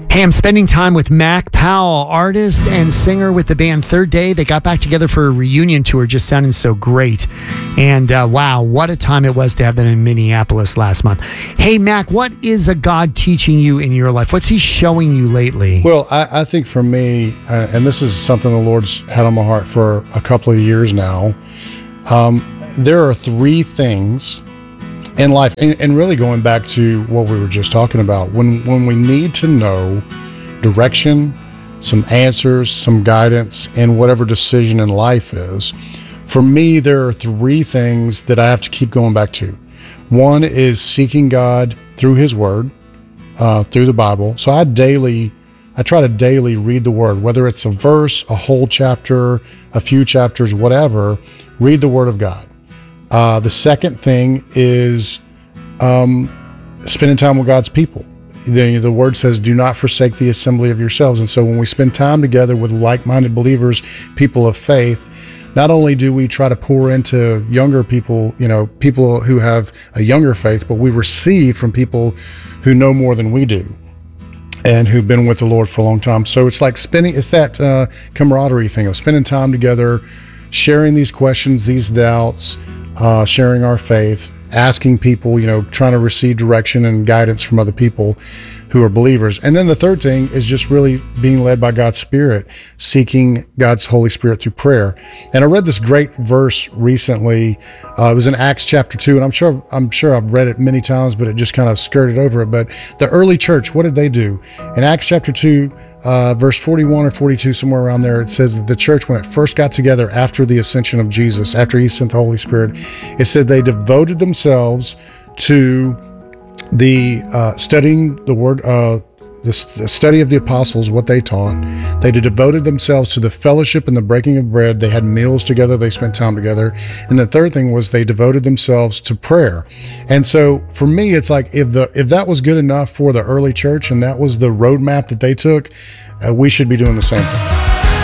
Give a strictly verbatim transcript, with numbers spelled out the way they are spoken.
Hey, I'm spending time with Mac Powell, artist and singer with the band Third Day. They got back together for a reunion tour, just sounding so great. And uh, wow, what a time it was to have them in Minneapolis last month. Hey, Mac, what is a God teaching you in your life? What's he showing you lately? Well, I, I think for me, uh, and this is something the Lord's had on my heart for a couple of years now, um, there are three things in life, and, and really going back to what we were just talking about, when when we need to know direction, some answers, some guidance in whatever decision in life is, for me, there are three things that I have to keep going back to. One is seeking God through his word, uh, through the Bible. So I daily, I try to daily read the word, whether it's a verse, a whole chapter, a few chapters, whatever, read the word of God. Uh, the second thing is um, spending time with God's people. The, the word says, do not forsake the assembly of yourselves. And so when we spend time together with like-minded believers, people of faith, not only do we try to pour into younger people, you know, people who have a younger faith, but we receive from people who know more than we do and who've been with the Lord for a long time. So it's like spending, it's that uh, camaraderie thing of spending time together, sharing these questions, these doubts, Uh, sharing our faith, asking people, you know, trying to receive direction and guidance from other people who are believers. And then the third thing is just really being led by God's Spirit, seeking God's Holy Spirit through prayer. And I read this great verse recently. Uh, it was in Acts chapter two, and I'm sure I'm sure I've read it many times, but it just kind of skirted over it. But the early church, what did they do? In Acts chapter two, Uh, verse forty-one or forty-two, somewhere around there, it says that the church, when it first got together after the ascension of Jesus, after he sent the Holy Spirit, it said they devoted themselves to the uh, studying the word, uh, the, the study of the apostles, what they taught. They devoted themselves to the fellowship and the breaking of bread. They had meals together. They spent time together. And the third thing was they devoted themselves to prayer. And so for me, it's like if the if that was good enough for the early church and that was the roadmap that they took, uh, we should be doing the same thing.